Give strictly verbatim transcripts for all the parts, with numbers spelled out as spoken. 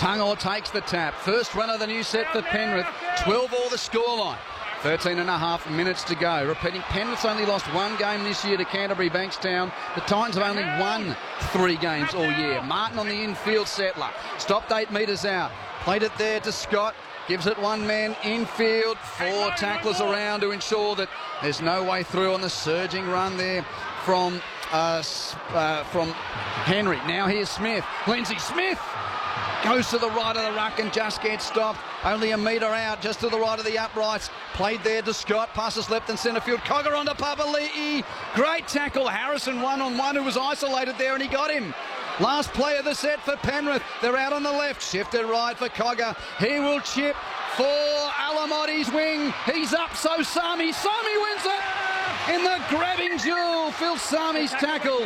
Tungor takes the tap. First run of the new set for Penrith. twelve all the scoreline. thirteen and a half minutes to go. Repeating, Penrith's only lost one game this year to Canterbury Bankstown. The Titans have only won three games all year. Martin on the infield settler. Stopped eight metres out. Played it there to Scott. Gives it one man infield. Four tacklers around to ensure that there's no way through on the surging run there from, uh, uh, from Henry. Now here's Smith. Lindsay Smith goes to the right of the ruck and just gets stopped. Only a metre out, just to the right of the uprights. Played there to Scott. Passes left and centre field. Cogger onto Papali'i. Great tackle. Harrison one on one, who was isolated there, and he got him. Last play of the set for Penrith. They're out on the left. Shifted right for Cogger. He will chip for Alamotti's wing. He's up, so Sami. Sami wins it in the grabbing duel. Phil Sami's tackle.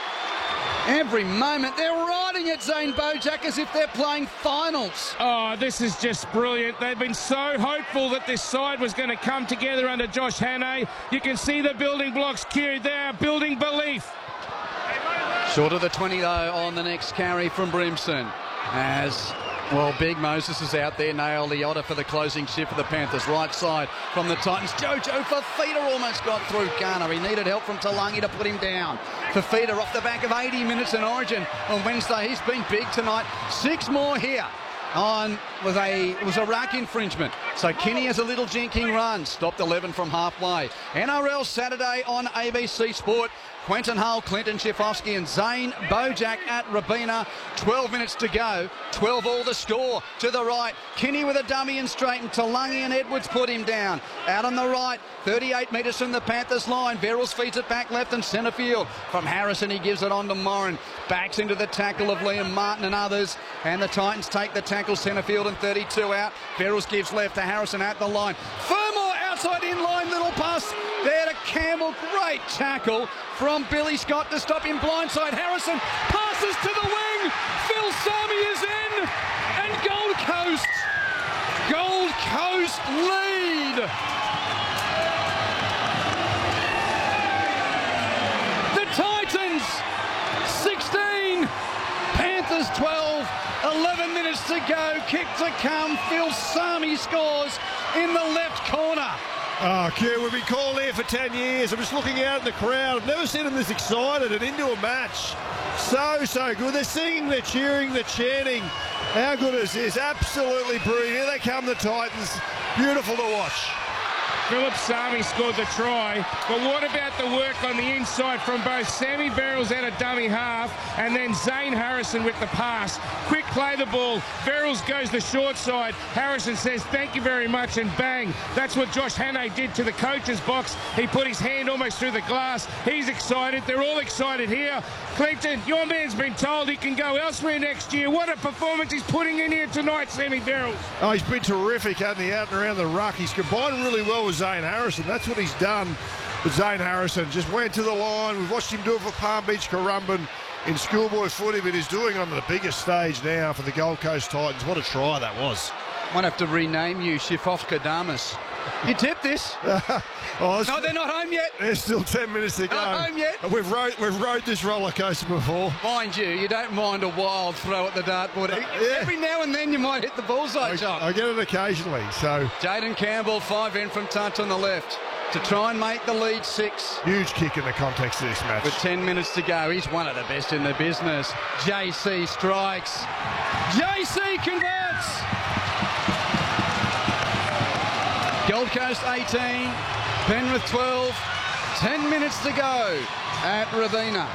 Every moment they're riding at Zane Bojack as if they're playing finals. Oh, this is just brilliant. They've been so hopeful that this side was going to come together under Josh Hannay. You can see the building blocks queued. They are building belief. Short of the twenty, though, on the next carry from Brimson. As, well, Big Moses is out there. Nail Liotta for the closing shift for the Panthers. Right side from the Titans. Jojo Fafita almost got through Garner. He needed help from Talangi to put him down. Fafita off the back of eighty minutes in Origin on Wednesday. He's been big tonight. Six more here. On was a it was a rack infringement. So Kinney has a little jinking run. Stopped eleven from halfway. N R L Saturday on A B C Sport. Quentin Hull, Clinton Schifofsky and Zane Bojack at Rabina. twelve minutes to go. twelve all the score. To the right, Kinney with a dummy and straighten. Talangi and Edwards put him down. Out on the right, thirty-eight metres from the Panthers line. Verrills feeds it back left and centre field. From Harrison, he gives it on to Morin. Backs into the tackle of Liam Martin and others. And the Titans take the tackle centre field and thirty-two out. Verrills gives left to Harrison at the line. Fermor outside in-line, little pass there to Campbell. Great tackle from Billy Scott to stop him blindside. Harrison passes to the wing. Phil Sami is in. And Gold Coast, Gold Coast lead. The Titans sixteen, Panthers twelve. eleven minutes to go. Kick to come. Phil Sami scores in the left corner. Oh, Q, we've been calling here for ten years. I'm just looking out in the crowd. I've never seen them this excited and into a match. So, so good. They're singing, they're cheering, they're chanting. How good is this? Absolutely brilliant. Here they come, the Titans. Beautiful to watch. Philip Sami scored the try, but what about the work on the inside from both Sammy Verrills and a dummy half, and then Zane Harrison with the pass? Quick play the ball. Verrills goes the short side. Harrison says, thank you very much, and bang. That's what Josh Hannay did to the coach's box. He put his hand almost through the glass. He's excited. They're all excited here. Clinton, your man's been told he can go elsewhere next year. What a performance he's putting in here tonight, Sammy Verrills. Oh, he's been terrific, hasn't he, out and around the ruck. He's combined really well with Zane Harrison. That's what he's done with Zane Harrison. Just went to the line. We've watched him do it for Palm Beach Currumbin in schoolboy footy, but he's doing it on the biggest stage now for the Gold Coast Titans. What a try that was. Might have to rename you Schifofka-Damas. You tipped this. oh, no, they're not home yet. There's still ten minutes to go. Not home yet. We've rode, we've rode this roller coaster before. Mind you, you don't mind a wild throw at the dartboard. Uh, yeah. Every now and then you might hit the bullseye, I, John. I get it occasionally. So Jaden Campbell, five in from touch on the left to try and make the lead six. Huge kick in the context of this match. With ten minutes to go, he's one of the best in the business. J C strikes. J C converts. Gold Coast eighteen, Penrith twelve, ten minutes to go at Rabina.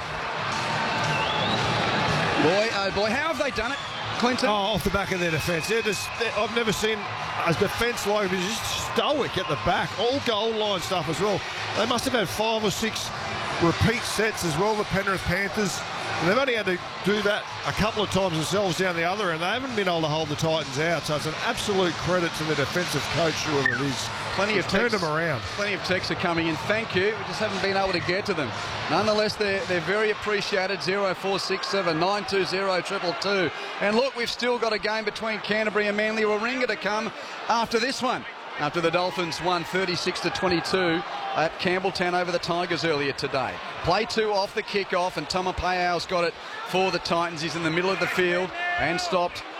Boy, oh boy, how have they done it, Clinton? Oh, off the back of their defence. They're just, they're, I've never seen a defence like it. Just stoic at the back. All goal line stuff as well. They must have had five or six repeat sets as well, the Penrith Panthers. And they've only had to do that a couple of times themselves down the other end. They haven't been able to hold the Titans out. So it's an absolute credit to the defensive coach, whoever it is. Plenty of turned texts, them around. Plenty of texts are coming in. Thank you. We just haven't been able to get to them. Nonetheless, they're, they're very appreciated. zero four six seven nine two zero two two two. And look, we've still got a game between Canterbury and Manly Warringah to come after this one. After the Dolphins won thirty-six to twenty-two at Campbelltown over the Tigers earlier today. Play two off the kick-off, and Tama Payau's got it for the Titans. He's in the middle of the field and stopped